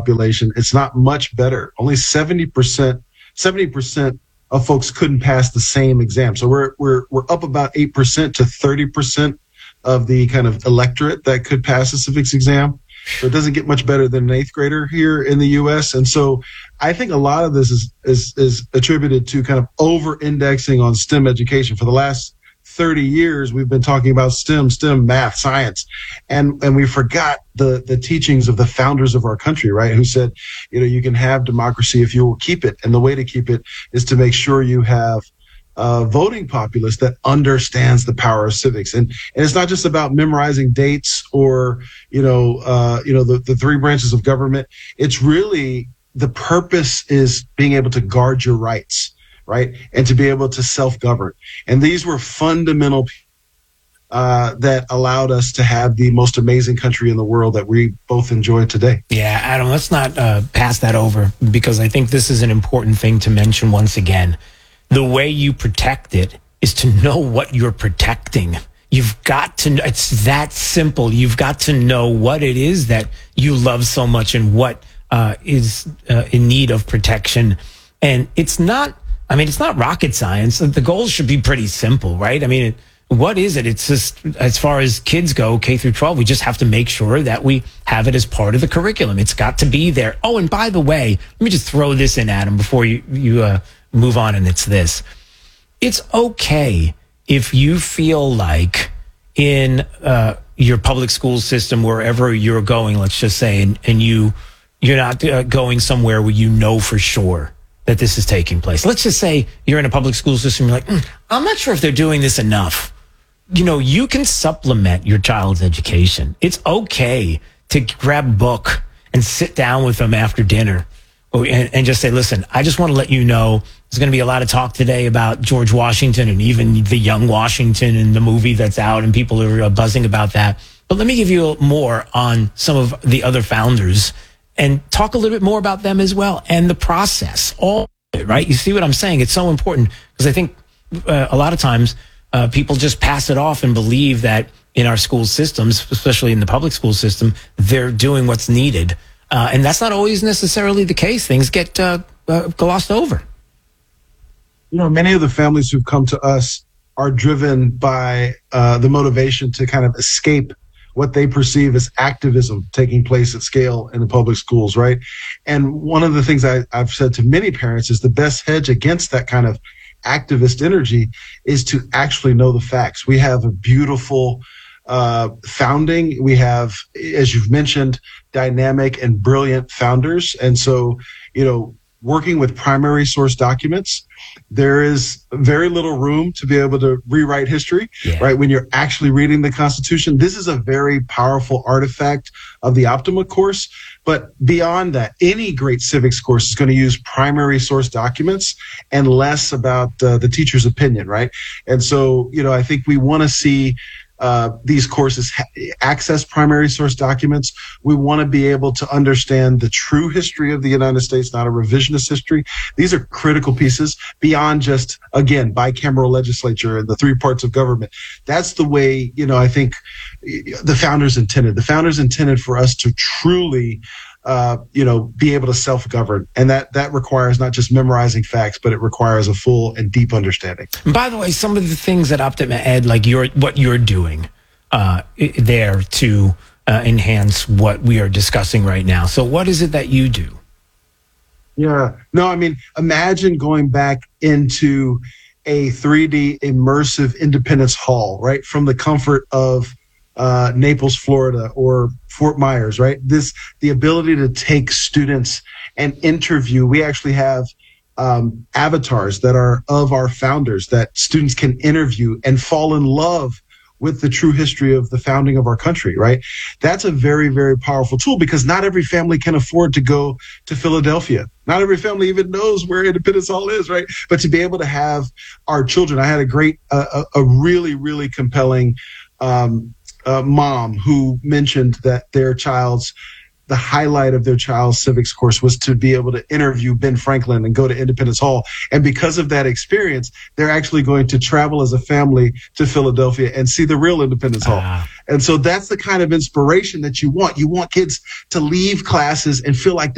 population, it's not much better. Only 70% of folks couldn't pass the same exam. So we're up about 8% to 30% of the kind of electorate that could pass the civics exam. So it doesn't get much better than an eighth grader here in the U.S. And so I think a lot of this is attributed to kind of over-indexing on STEM education. For the last 30 years, we've been talking about STEM, math, science, and we forgot the teachings of the founders of our country, right? Who said, you can have democracy if you will keep it. And the way to keep it is to make sure you have a voting populace that understands the power of civics. And it's not just about memorizing dates or, the three branches of government. It's really, the purpose is being able to guard your rights, right? And to be able to self-govern. And these were fundamental that allowed us to have the most amazing country in the world that we both enjoy today. Yeah, Adam, let's not pass that over, because I think this is an important thing to mention once again. The way you protect it is to know what you're protecting. You've got to, it's that simple. You've got to know what it is that you love so much and what is in need of protection. And it's not rocket science. The goals should be pretty simple, right? I mean, what is it? It's just, as far as kids go, K through 12, we just have to make sure that we have it as part of the curriculum. It's got to be there. Oh, and by the way, let me just throw this in, Adam, before you move on, and it's this. It's okay if you feel like in your public school system, wherever you're going, let's just say, and you're not going somewhere where you know for sure that this is taking place. Let's just say you're in a public school system, you're like, I'm not sure if they're doing this enough. You can supplement your child's education. It's okay to grab a book and sit down with them after dinner and just say, listen, I just want to let you know there's going to be a lot of talk today about George Washington and even the young Washington and the movie that's out, and people are buzzing about that. But let me give you more on some of the other founders and talk a little bit more about them as well and the process, all of it, right? You see what I'm saying? It's so important, because I think a lot of times people just pass it off and believe that in our school systems, especially in the public school system, they're doing what's needed. And that's not always necessarily the case. Things get glossed over. Many of the families who've come to us are driven by the motivation to kind of escape what they perceive as activism taking place at scale in the public schools, right? And one of the things I've said to many parents is the best hedge against that kind of activist energy is to actually know the facts. We have a beautiful founding. We have, as you've mentioned, dynamic and brilliant founders. And so, working with primary source documents, there is very little room to be able to rewrite history, right? When you're actually reading the Constitution, this is a very powerful artifact of the Optima course. But beyond that, any great civics course is going to use primary source documents and less about the teacher's opinion, right? And so, I think we want to see these courses access primary source documents. We want to be able to understand the true history of the United States, not a revisionist history. These are critical pieces beyond just, again, bicameral legislature and the three parts of government. That's the way, I think the founders intended. The founders intended for us to truly be able to self-govern. And that requires not just memorizing facts, but it requires a full and deep understanding. And by the way, some of the things that Optima Ed, like what you're doing there to enhance what we are discussing right now. So what is it that you do? Yeah. No, imagine going back into a 3D immersive Independence Hall, right? From the comfort of Naples, Florida, or Fort Myers, right? The ability to take students and interview. We actually have avatars that are of our founders that students can interview and fall in love with the true history of the founding of our country, right? That's a very, very powerful tool, because not every family can afford to go to Philadelphia. Not every family even knows where Independence Hall is, right? But to be able to have our children, I had a really, really compelling mom who mentioned that the highlight of their child's civics course was to be able to interview Ben Franklin and go to Independence Hall. And because of that experience, they're actually going to travel as a family to Philadelphia and see the real Independence Hall. And so that's the kind of inspiration that you want. You want kids to leave classes and feel like